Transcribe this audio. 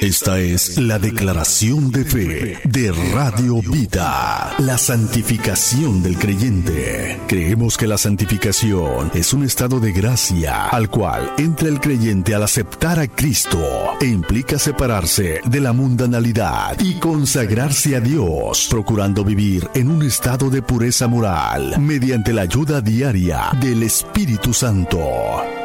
Esta es la declaración de fe de Radio Vida, la santificación del creyente. Creemos que la santificación es un estado de gracia al cual entra el creyente al aceptar a Cristo e implica separarse de la mundanalidad y consagrarse a Dios, procurando vivir en un estado de pureza moral mediante la ayuda diaria del Espíritu Santo.